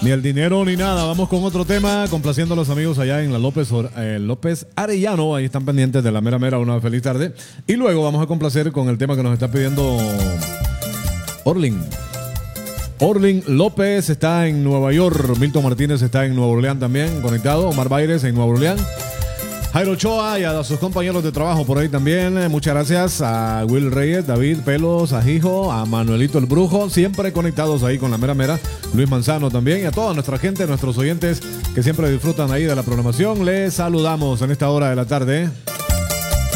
Ni el dinero ni nada. Vamos con otro tema, complaciendo a los amigos allá en la López Arellano. Ahí están pendientes de la mera mera. Una feliz tarde. Y luego vamos a complacer con el tema que nos está pidiendo Orlin. Orlin López está en Nueva York. Milton Martínez está en Nueva Orleans también, conectado. Omar Baires en Nueva Orleans. Jairo Ochoa y a sus compañeros de trabajo por ahí también. Muchas gracias a Will Reyes, David Pelos, a Hijo, a Manuelito el Brujo, siempre conectados ahí con la mera mera. Luis Manzano también y a toda nuestra gente, nuestros oyentes que siempre disfrutan ahí de la programación. Les saludamos en esta hora de la tarde.